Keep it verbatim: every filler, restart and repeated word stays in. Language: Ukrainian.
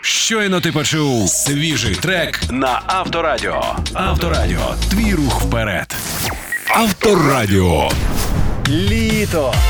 Щойно ти почув свіжий трек на Авторадіо. Авторадіо. Твій рух вперед. Авторадіо. Літо!